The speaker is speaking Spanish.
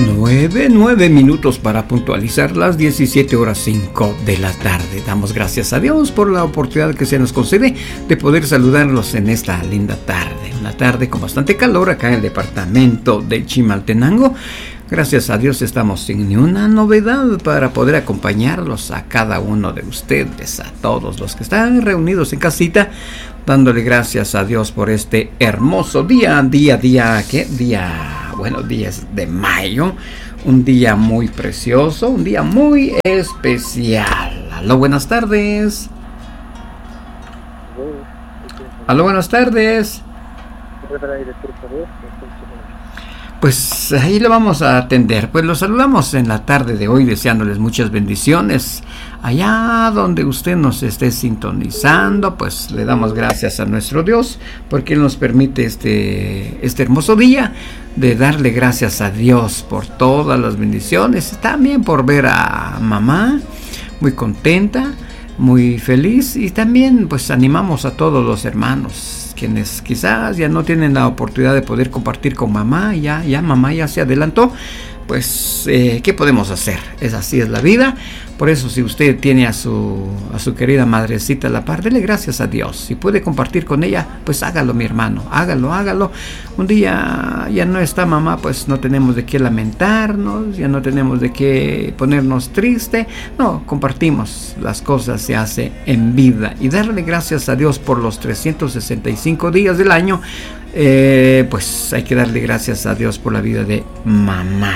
9 minutos para puntualizar las 17:05 de la tarde. Damos gracias a Dios por la oportunidad que se nos concede de poder saludarlos en esta linda tarde. Una tarde con bastante calor acá en el departamento de Chimaltenango. Gracias a Dios estamos sin ni una novedad para poder acompañarlos a cada uno de ustedes, a todos los que están reunidos en casita, dándole gracias a Dios por este hermoso día, ¿qué día? Bueno, 10 de mayo, un día muy precioso, un día muy especial. Aló, buenas tardes. Aló, buenas tardes. Pues ahí lo vamos a atender. Pues los saludamos en la tarde de hoy, deseándoles muchas bendiciones. Allá donde usted nos esté sintonizando, pues le damos gracias a nuestro Dios, porque Él nos permite este hermoso día, de darle gracias a Dios por todas las bendiciones. También por ver a mamá muy contenta, muy feliz. Y también pues animamos a todos los hermanos quienes quizás ya no tienen la oportunidad de poder compartir con mamá, ya mamá ya se adelantó, pues ¿qué podemos hacer? Así es la vida. Por eso, si usted tiene a su querida madrecita a la par, dele gracias a Dios. Si puede compartir con ella, pues hágalo, mi hermano, hágalo. Un día ya no está mamá, pues no tenemos de qué lamentarnos, ya no tenemos de qué ponernos triste. No, compartimos, las cosas se hace en vida. Y darle gracias a Dios por los 365 días del año, pues hay que darle gracias a Dios por la vida de mamá.